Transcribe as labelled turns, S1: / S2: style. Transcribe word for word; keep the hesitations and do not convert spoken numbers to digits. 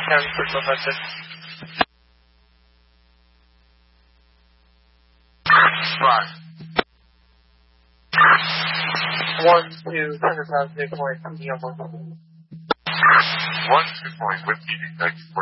S1: County Circle message.
S2: Five.
S1: One, two, Center Pass, Nick Point, P D on one.
S2: One, two point, whiskey, detective.